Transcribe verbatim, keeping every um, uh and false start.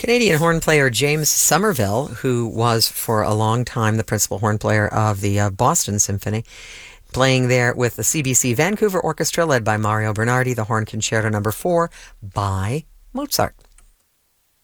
Canadian horn player James Somerville, who was for a long time the principal horn player of the uh, Boston Symphony, playing there with the C B C Vancouver Orchestra led by Mario Bernardi, the Horn Concerto Number Four by Mozart.